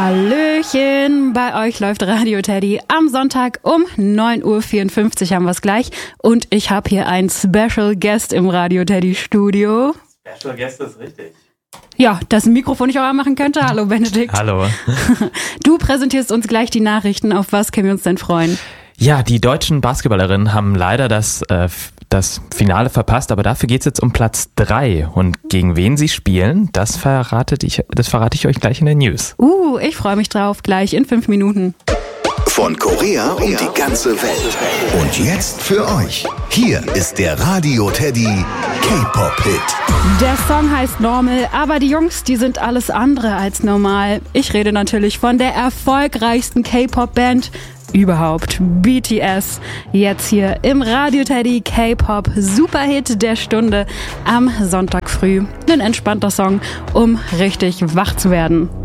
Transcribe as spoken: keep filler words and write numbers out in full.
Hallöchen, bei euch läuft Radio Teddy am Sonntag um neun Uhr vierundfünfzig haben wir es gleich und ich habe hier einen Special Guest im Radio Teddy Studio. Special Guest ist richtig. Ja, das Mikrofon nicht auch anmachen könnte. Hallo Benedikt. Hallo. Du präsentierst uns gleich die Nachrichten. Auf was können wir uns denn freuen? Ja, die deutschen Basketballerinnen haben leider das, äh, das Finale verpasst, aber dafür geht's jetzt um Platz drei. Und gegen wen sie spielen, das, verratet ich, das verrate ich euch gleich in den News. Uh, ich freue mich drauf. Gleich in fünf Minuten. Von Korea um die ganze Welt. Und jetzt für euch. Hier ist der Radio Teddy K-Pop-Hit. Der Song heißt Normal, aber die Jungs, die sind alles andere als normal. Ich rede natürlich von der erfolgreichsten K-Pop-Band überhaupt, B T S. Jetzt hier im Radio Teddy K-Pop Superhit der Stunde am Sonntag früh. Ein entspannter Song, um richtig wach zu werden.